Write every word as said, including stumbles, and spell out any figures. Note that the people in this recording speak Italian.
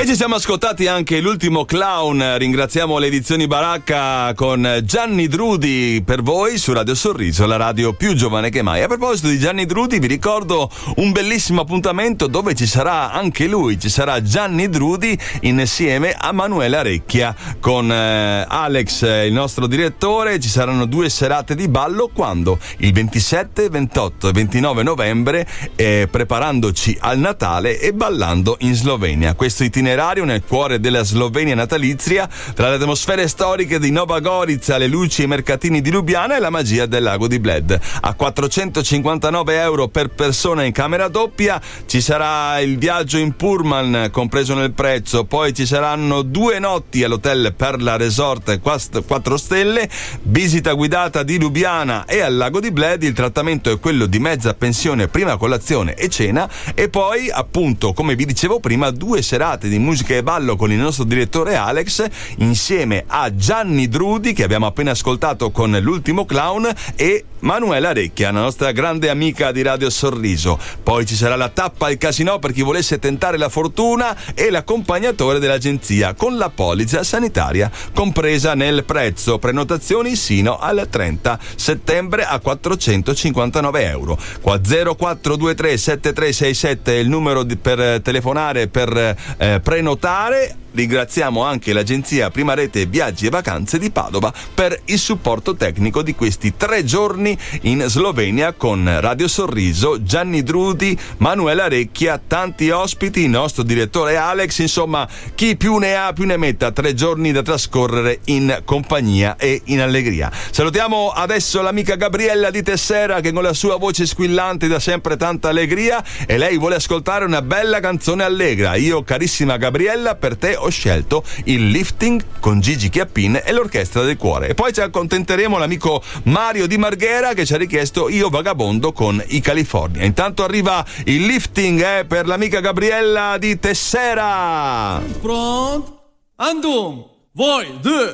ci siamo ascoltati anche l'ultimo clown. Ringraziamo le edizioni Baracca con Gianni Drudi per voi su Radio Sorriso, la radio più giovane che mai. A proposito di Gianni Drudi, vi ricordo un bellissimo appuntamento dove ci sarà anche lui, ci sarà Gianni Drudi insieme a Manuela Recchia con eh, Alex, il nostro direttore. Ci saranno due serate di ballo, quando? Il ventisette, ventotto e ventinove novembre, eh, preparandoci al Natale e ballando in Slovenia. Questo itinerario nel cuore della Slovenia natalizia, tra le atmosfere storiche di Nova Gorica, le luci e i mercatini di Lubiana e la magia del lago di Bled. A quattrocentocinquantanove euro per persona in camera doppia ci sarà il viaggio in Pullman compreso nel prezzo, poi ci saranno due notti all'hotel Perla Resort quattro stelle, visita guidata di Lubiana e al lago di Bled. Il trattamento è quello di mezza pensione, prima colazione e cena, e poi appunto, come vi dicevo prima, due serate di musica e ballo con il nostro direttore Alex insieme a Gianni Drudi, che abbiamo appena ascoltato con l'ultimo clown, e Manuela Recchia, la nostra grande amica di Radio Sorriso. Poi ci sarà la tappa al Casinò per chi volesse tentare la fortuna e l'accompagnatore dell'agenzia con la polizza sanitaria compresa nel prezzo. Prenotazioni sino al trenta settembre a quattrocentocinquantanove euro. Qua zero quattro due tre sette tre sei sette è il numero di, per telefonare, per eh, prenotare. Ringraziamo anche l'agenzia Prima Rete Viaggi e Vacanze di Padova per il supporto tecnico di questi tre giorni in Slovenia con Radio Sorriso, Gianni Drudi, Manuela Recchia, tanti ospiti, il nostro direttore Alex. Insomma, chi più ne ha più ne metta. Tre giorni da trascorrere in compagnia e in allegria. Salutiamo adesso l'amica Gabriella di Tessera, che con la sua voce squillante dà sempre tanta allegria, e lei vuole ascoltare una bella canzone allegra. Io, carissima Gabriella, per te ho scelto il Lifting con Gigi Chiappin e l'Orchestra del Cuore. E poi ci accontenteremo l'amico Mario Di Marghera, che ci ha richiesto Io Vagabondo con i California. Intanto arriva il Lifting eh, per l'amica Gabriella di Tessera. Pronto? Andum, voi, due.